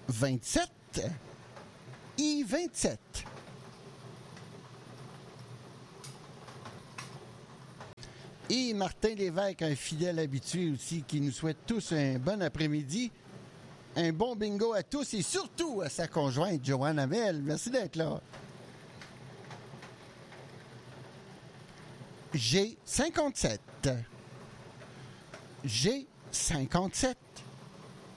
27, I27. Et Martin Lévesque, un fidèle habitué aussi, qui nous souhaite tous un bon après-midi. Un bon bingo à tous et surtout à sa conjointe, Joanne Hamel. Merci d'être là. G57. G57.